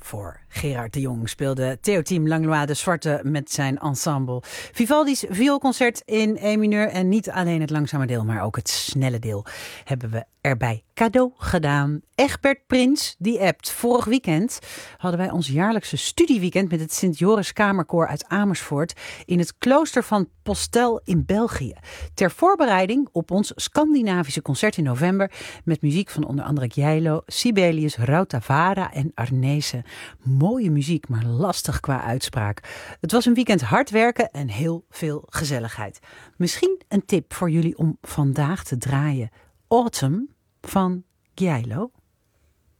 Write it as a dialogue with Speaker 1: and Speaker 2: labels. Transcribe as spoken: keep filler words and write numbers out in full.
Speaker 1: Voor Gerard de Jong speelde Théotime Langlois de Zwarte met zijn ensemble. Vivaldi's vioolconcert in E mineur en niet alleen het langzame deel, maar ook het snelle deel hebben we erbij cadeau gedaan. Egbert Prins, die appt. Vorig weekend hadden wij ons jaarlijkse studieweekend met het Sint-Joris Kamerkoor uit Amersfoort in het klooster van Postel in België. Ter voorbereiding op ons Scandinavische concert in november met muziek van onder andere Gjeilo, Sibelius, Rautavaara en Arnezen. Mooie muziek, maar lastig qua uitspraak. Het was een weekend hard werken en heel veel gezelligheid. Misschien een tip voor jullie om vandaag te draaien. Autumn van Gjeilo.